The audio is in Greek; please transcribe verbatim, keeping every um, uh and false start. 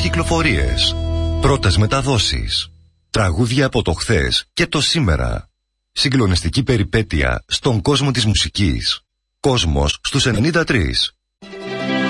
κυκλοφορίες, πρώτες μεταδόσεις, τραγούδια από το χθες και το σήμερα. Συγκλονιστική περιπέτεια στον κόσμο της μουσικής. Κόσμος στους ενενήντα τρία.